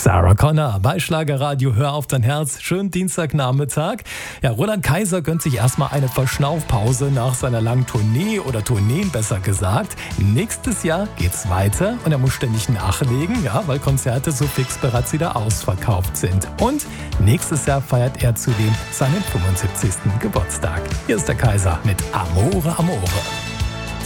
Sarah Connor bei Schlagerradio Hör auf dein Herz. Schönen Dienstagnachmittag. Ja, Roland Kaiser gönnt sich erstmal eine Verschnaufpause nach seiner langen Tournee oder Tourneen besser gesagt. Nächstes Jahr geht's weiter und er muss ständig nachlegen, ja, weil Konzerte so fix bereits wieder ausverkauft sind. Und nächstes Jahr feiert er zudem seinen 75. Geburtstag. Hier ist der Kaiser mit Amore Amore.